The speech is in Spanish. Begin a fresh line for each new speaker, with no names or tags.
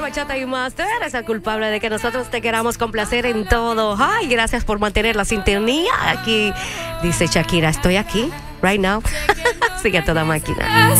bachata y más. Tú eres el culpable de que nosotros te queramos complacer en todo. Ay, gracias por mantener la sintonía. Aquí dice Shakira, estoy aquí, right now. Sigue a toda máquina.